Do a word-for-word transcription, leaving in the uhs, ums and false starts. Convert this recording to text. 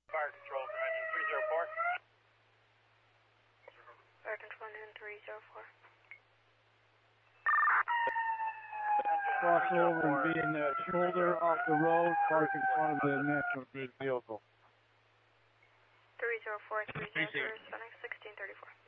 Fire control from engine three zero four. Fire control engine three zero four. Cross over and be in the shoulder off the road, park in front of the National Grid vehicle. three zero four, three zero four, Sonic sixteen thirty-four.